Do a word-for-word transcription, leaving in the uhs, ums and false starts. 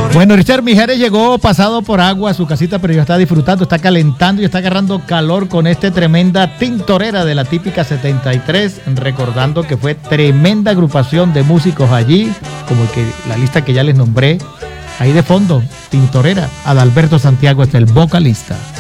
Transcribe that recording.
Bueno, Richard Mijares llegó pasado por agua a su casita, pero ya está disfrutando, está calentando y está agarrando calor con esta tremenda tintorera de la típica setenta y tres, recordando que fue tremenda agrupación de músicos allí, como el que, la lista que ya les nombré. Ahí de fondo, tintorera, Adalberto Santiago es el vocalista.